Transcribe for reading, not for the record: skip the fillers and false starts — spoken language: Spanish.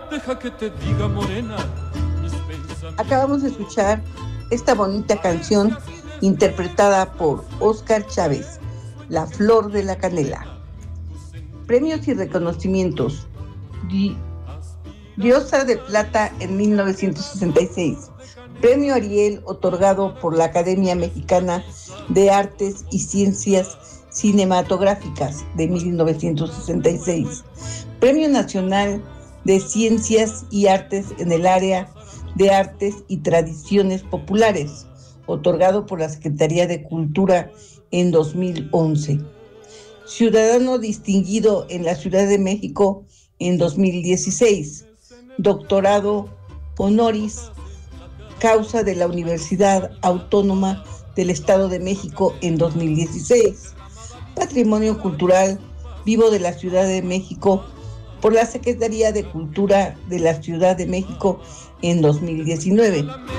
Deja que te diga, morena, mis pensamientos. Acabamos de escuchar esta bonita canción interpretada por Óscar Chávez, La Flor de la Canela. Premios y reconocimientos. Diosa de Plata en 1966. Premio Ariel otorgado por la Academia Mexicana de Artes y Ciencias Cinematográficas de 1966. Premio Nacional de Ciencias y Artes en el área de Artes y Tradiciones Populares, otorgado por la Secretaría de Cultura en 2011. Ciudadano distinguido en la Ciudad de México en 2016. Doctorado honoris causa de la Universidad Autónoma del Estado de México en 2016. Patrimonio Cultural Vivo de la Ciudad de México por la Secretaría de Cultura de la Ciudad de México en 2019.